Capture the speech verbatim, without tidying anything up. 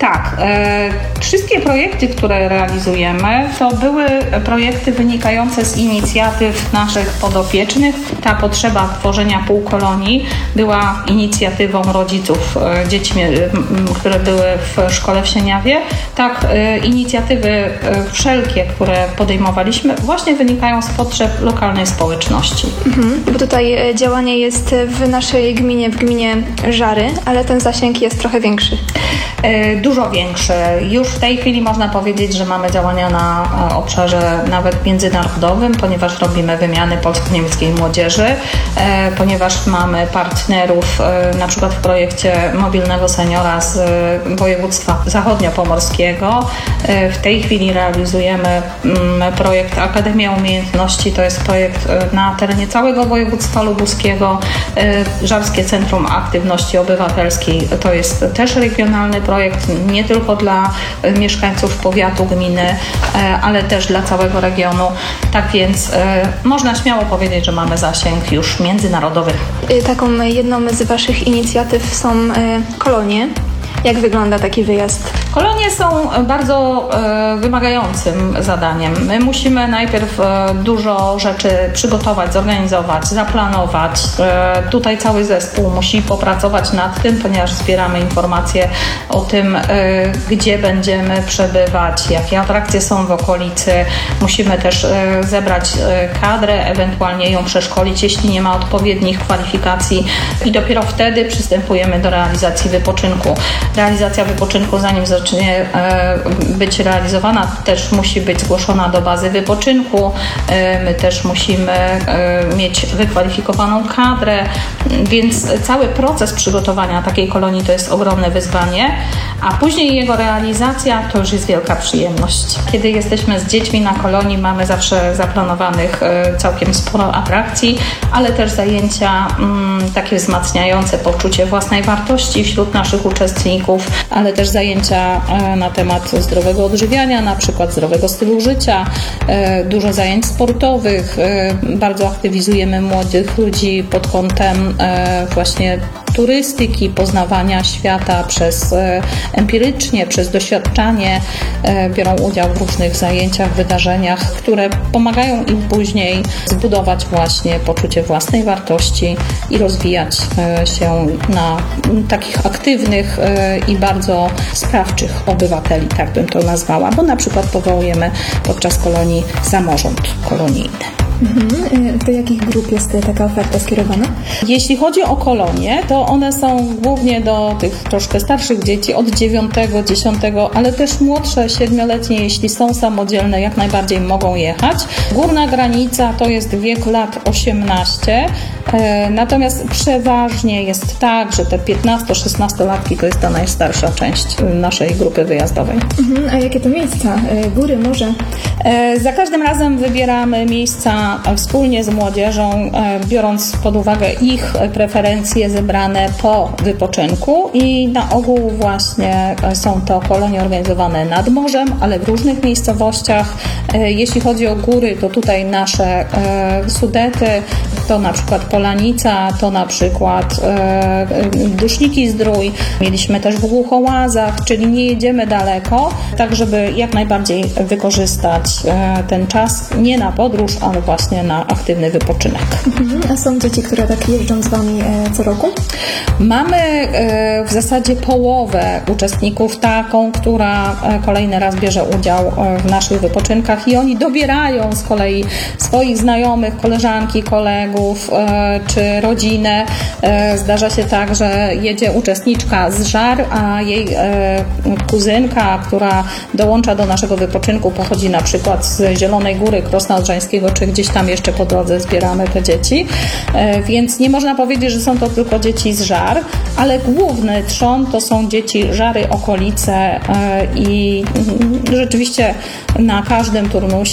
Tak, e, wszystkie projekty, które realizujemy, to były projekty wynikające z inicjatyw naszych podopiecznych. Ta potrzeba tworzenia półkolonii była inicjatywą rodziców e, dzieci, e, które były w szkole w Sieniawie. Tak, e, inicjatywy e, wszelkie, które podejmowaliśmy, właśnie wynikają z potrzeb lokalnej społeczności. Mhm, bo tutaj działanie jest w naszej gminie, w gminie Żary, ale ten zasięg jest trochę większy. E, dużo większy. Już w tej chwili można powiedzieć, że mamy działania na e, obszarze nawet międzynarodowym, ponieważ robimy wymiany polsko-niemieckiej młodzieży, e, ponieważ mamy partnerów e, na przykład w projekcie mobilnego seniora z e, województwa zachodniopomorskiego. E, w tej chwili realizujemy m, projekt Akademia Umiejętności. To jest projekt e, na terenie całego województwa lubuskiego. E, Żarskie Centrum Aktywności Obywatelskiej to jest też regionalny projekt, nie tylko dla mieszkańców powiatu, gminy, ale też dla całego regionu. Tak więc można śmiało powiedzieć, że mamy zasięg już międzynarodowy. Taką jedną z Waszych inicjatyw są kolonie. Jak wygląda taki wyjazd? Kolonie są bardzo e, wymagającym zadaniem. My musimy najpierw e, dużo rzeczy przygotować, zorganizować, zaplanować. E, tutaj cały zespół musi popracować nad tym, ponieważ zbieramy informacje o tym, e, gdzie będziemy przebywać, jakie atrakcje są w okolicy. Musimy też e, zebrać e, kadrę, ewentualnie ją przeszkolić, jeśli nie ma odpowiednich kwalifikacji i dopiero wtedy przystępujemy do realizacji wypoczynku. Realizacja wypoczynku, zanim zacznie e, być realizowana, też musi być zgłoszona do bazy wypoczynku. E, my też musimy e, mieć wykwalifikowaną kadrę, więc cały proces przygotowania takiej kolonii to jest ogromne wyzwanie, a później jego realizacja to już jest wielka przyjemność. Kiedy jesteśmy z dziećmi na kolonii, mamy zawsze zaplanowanych e, całkiem sporo atrakcji, ale też zajęcia m, takie wzmacniające poczucie własnej wartości wśród naszych uczestników, ale też zajęcia na temat zdrowego odżywiania, na przykład zdrowego stylu życia, dużo zajęć sportowych. Bardzo aktywizujemy młodych ludzi pod kątem właśnie turystyki, poznawania świata przez empirycznie, przez doświadczanie. Biorą udział w różnych zajęciach, wydarzeniach, które pomagają im później zbudować właśnie poczucie własnej wartości i rozwijać się na takich aktywnych i bardzo sprawczych obywateli, tak bym to nazwała, bo na przykład powołujemy podczas kolonii samorząd kolonijny. Mhm. Do jakich grup jest taka oferta skierowana? Jeśli chodzi o kolonie, to one są głównie do tych troszkę starszych dzieci od dziewiątego, dziesiątego, ale też młodsze, siedmioletnie, jeśli są samodzielne, jak najbardziej mogą jechać. Górna granica to jest wiek lat osiemnaście, natomiast przeważnie jest tak, że te piętnasto-szesnastolatki to jest ta najstarsza część naszej grupy wyjazdowej. Mhm. A jakie to miejsca? Góry, morze? Za każdym razem wybieramy miejsca wspólnie z młodzieżą, biorąc pod uwagę ich preferencje zebrane po wypoczynku i na ogół właśnie są to kolonie organizowane nad morzem, ale w różnych miejscowościach. Jeśli chodzi o góry, to tutaj nasze Sudety, to na przykład Polanica, to na przykład Duszniki Zdrój. Mieliśmy też w Głuchołazach, czyli nie jedziemy daleko, tak żeby jak najbardziej wykorzystać ten czas nie na podróż, ale właśnie na aktywny wypoczynek. Mhm. A są dzieci, które tak jeżdżą z Wami e, co roku? Mamy e, w zasadzie połowę uczestników taką, która e, kolejny raz bierze udział e, w naszych wypoczynkach i oni dobierają z kolei swoich znajomych, koleżanki, kolegów e, czy rodzinę. E, zdarza się tak, że jedzie uczestniczka z Żar, a jej e, kuzynka, która dołącza do naszego wypoczynku, pochodzi na przykład z Zielonej Góry, Krosna Odrzańskiego, czy gdzieś tam jeszcze po drodze zbieramy te dzieci. E, więc nie można powiedzieć, że są to tylko dzieci z Żar, ale główny trzon to są dzieci Żary, okolice e, i rzeczywiście na każdym turnusie